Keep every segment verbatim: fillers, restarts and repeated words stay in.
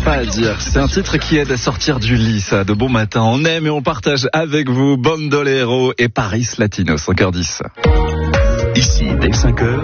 pas à dire. C'est un titre qui aide à sortir du lit, ça, de bon matin. On aime et on partage avec vous Bandolero et Paris Latino, cinq heures dix. Ici, dès cinq heures,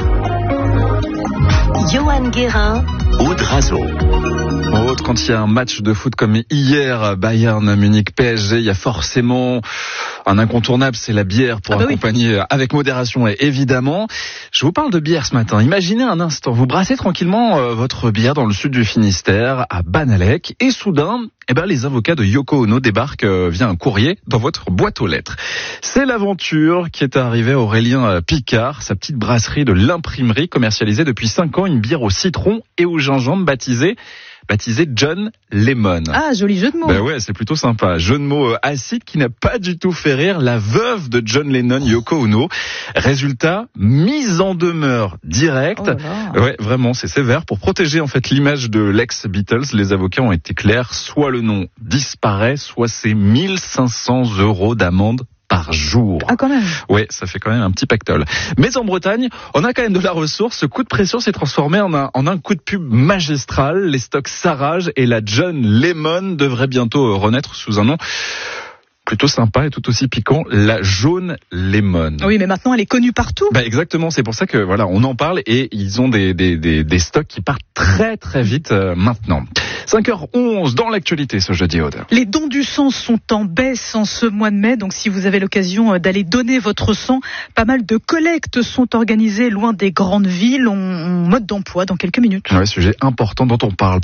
Johan Guérin, Aude Razo. Autre, quand il y a un match de foot comme hier, Bayern Munich P S G, il y a forcément un incontournable, c'est la bière pour ah bah accompagner oui. avec modération et évidemment. Je vous parle de bière ce matin. Imaginez un instant, vous brassez tranquillement euh, votre bière dans le sud du Finistère, à Banalec, et soudain, eh ben, les avocats de Yoko Ono débarquent euh, via un courrier dans votre boîte aux lettres. C'est l'aventure qui est arrivée à Aurélien Picard, sa petite brasserie de l'imprimerie, commercialisée depuis cinq ans, une bière au citron et au gingembre baptisée baptisé John Lemon. Ah, joli jeu de mots. Ben ouais, c'est plutôt sympa. Jeu de mots acide qui n'a pas du tout fait rire la veuve de John Lennon, Yoko Ono. Résultat, mise en demeure directe. Oh ouais, vraiment, c'est sévère. Pour protéger en fait l'image de l'ex-Beatles, les avocats ont été clairs. Soit le nom disparaît, soit c'est mille cinq cents euros d'amende par jour. Ah, quand même. Ouais, ça fait quand même un petit pactole. Mais en Bretagne, on a quand même de la ressource. Ce coup de pression s'est transformé en un, en un coup de pub magistral. Les stocks s'arragent et la John Lemon devrait bientôt renaître sous un nom plutôt sympa et tout aussi piquant, la jaune lemon. Oui, mais maintenant elle est connue partout. Bah exactement, c'est pour ça que voilà, on en parle et ils ont des des des, des stocks qui partent très très vite euh, maintenant. cinq heures onze dans l'actualité ce jeudi, Aude. Les dons du sang sont en baisse en ce mois de mai, donc si vous avez l'occasion d'aller donner votre sang, pas mal de collectes sont organisées loin des grandes villes. On, on mode d'emploi dans quelques minutes. Ouais, sujet important dont on parle.